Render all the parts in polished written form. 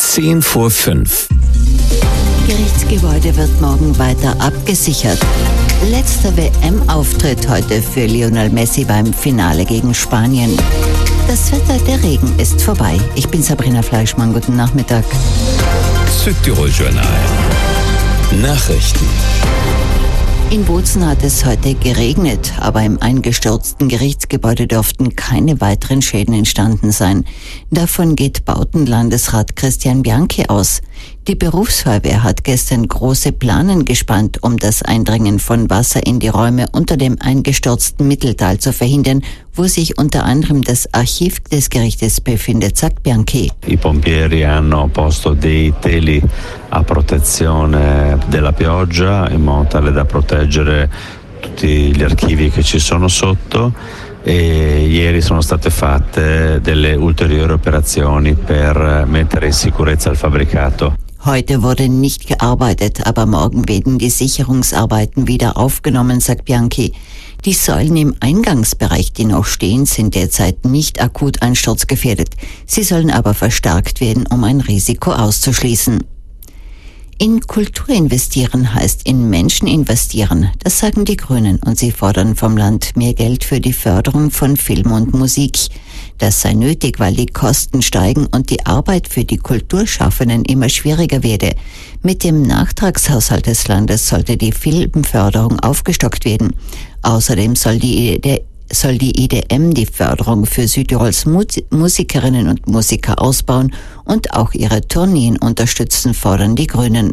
5:10. Gerichtsgebäude wird morgen weiter abgesichert. Letzter WM-Auftritt heute für Lionel Messi beim Finale gegen Spanien. Das Wetter, der Regen ist vorbei. Ich bin Sabrina Fleischmann, guten Nachmittag. Südtirol Journal. Nachrichten. In Bozen hat es heute geregnet, aber im eingestürzten Gerichtsgebäude dürften keine weiteren Schäden entstanden sein. Davon geht Bautenlandesrat Christian Bianchi aus. Die Berufsfeuerwehr hat gestern große Planen gespannt, um das Eindringen von Wasser in die Räume unter dem eingestürzten Mitteltal zu verhindern, wo sich unter anderem das Archiv des Gerichtes befindet, sagt Bianchi. I pompieri hanno posto dei teli a protezione della pioggia in modo tale da proteggere tutti gli archivi che ci sono sotto e ieri sono state fatte delle ulteriori operazioni per mettere in sicurezza il fabbricato. Heute wurde nicht gearbeitet, aber morgen werden die Sicherungsarbeiten wieder aufgenommen, sagt Bianchi. Die Säulen im Eingangsbereich, die noch stehen, sind derzeit nicht akut einsturzgefährdet. Sie sollen aber verstärkt werden, um ein Risiko auszuschließen. In Kultur investieren heißt in Menschen investieren, das sagen die Grünen, und sie fordern vom Land mehr Geld für die Förderung von Film und Musik. Das sei nötig, weil die Kosten steigen und die Arbeit für die Kulturschaffenden immer schwieriger werde. Mit dem Nachtragshaushalt des Landes sollte die Filmförderung aufgestockt werden. Außerdem soll die IDM die Förderung für Südtirols Musikerinnen und Musiker ausbauen und auch ihre Tourneen unterstützen, fordern die Grünen.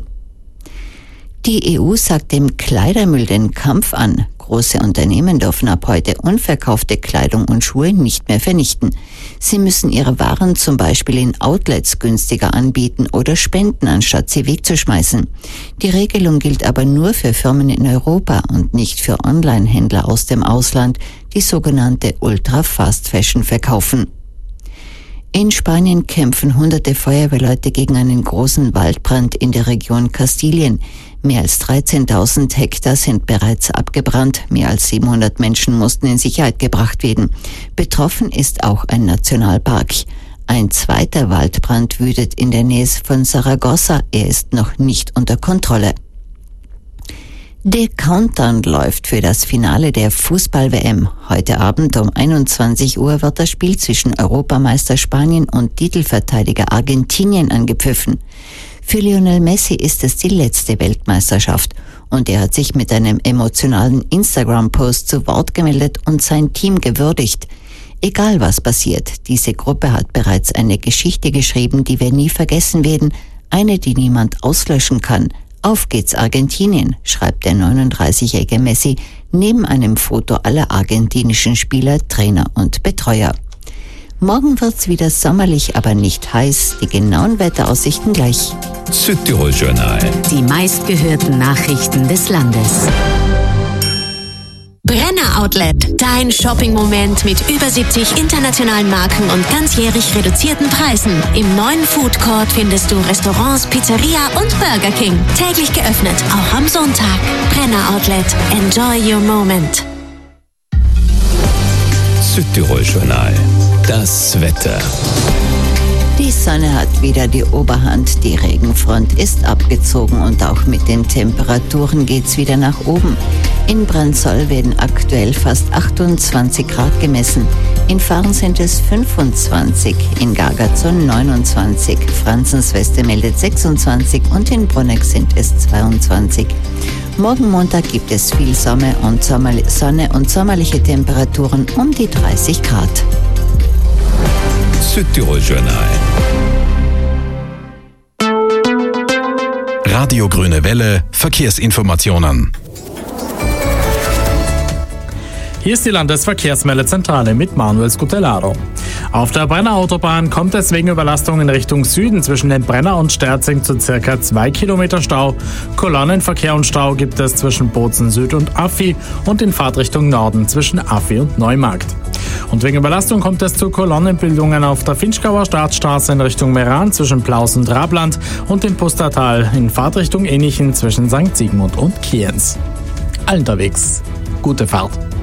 Die EU sagt dem Kleidermüll den Kampf an. Große Unternehmen dürfen ab heute unverkaufte Kleidung und Schuhe nicht mehr vernichten. Sie müssen ihre Waren zum Beispiel in Outlets günstiger anbieten oder spenden, anstatt sie wegzuschmeißen. Die Regelung gilt aber nur für Firmen in Europa und nicht für Online-Händler aus dem Ausland, die sogenannte Ultra-Fast-Fashion verkaufen. In Spanien kämpfen hunderte Feuerwehrleute gegen einen großen Waldbrand in der Region Kastilien. Mehr als 13.000 Hektar sind bereits abgebrannt. Mehr als 700 Menschen mussten in Sicherheit gebracht werden. Betroffen ist auch ein Nationalpark. Ein zweiter Waldbrand wütet in der Nähe von Saragossa. Er ist noch nicht unter Kontrolle. Der Countdown läuft für das Finale der Fußball-WM. Heute Abend um 21 Uhr wird das Spiel zwischen Europameister Spanien und Titelverteidiger Argentinien angepfiffen. Für Lionel Messi ist es die letzte Weltmeisterschaft und er hat sich mit einem emotionalen Instagram-Post zu Wort gemeldet und sein Team gewürdigt. Egal was passiert, diese Gruppe hat bereits eine Geschichte geschrieben, die wir nie vergessen werden, eine, die niemand auslöschen kann. Auf geht's Argentinien, schreibt der 39-jährige Messi neben einem Foto aller argentinischen Spieler, Trainer und Betreuer. Morgen wird's wieder sommerlich, aber nicht heiß. Die genauen Wetteraussichten gleich. Südtirol Journal. Die meistgehörten Nachrichten des Landes. Brenner Outlet, dein Shopping-Moment mit über 70 internationalen Marken und ganzjährig reduzierten Preisen. Im neuen Food Court findest du Restaurants, Pizzeria und Burger King. Täglich geöffnet, auch am Sonntag. Brenner Outlet, enjoy your moment. Südtirol Journal. Das Wetter. Die Sonne hat wieder die Oberhand, die Regenfront ist abgezogen und auch mit den Temperaturen geht's wieder nach oben. In Brandsol werden aktuell fast 28 Grad gemessen, in Farn sind es 25, in Gargazon 29, Franzensweste meldet 26 und in Bruneck sind es 22. Morgen Montag gibt es viel Sonne und sommerliche Temperaturen um die 30 Grad. Südtirol Journal. Radio Grüne Welle, Verkehrsinformationen. Hier ist die Landesverkehrsmeldezentrale mit Manuel Scutellaro. Auf der Brenner Autobahn kommt es wegen Überlastung in Richtung Süden zwischen den Brenner und Sterzing zu ca. 2 Kilometer Stau. Kolonnenverkehr und Stau gibt es zwischen Bozen Süd und Affi und in Fahrtrichtung Norden zwischen Affi und Neumarkt. Und wegen Überlastung kommt es zu Kolonnenbildungen auf der Finchgauer Staatsstraße in Richtung Meran zwischen Plaus und Rabland und im Pustertal in Fahrtrichtung Enichen zwischen St. Sigmund und Kienz. Unterwegs, gute Fahrt.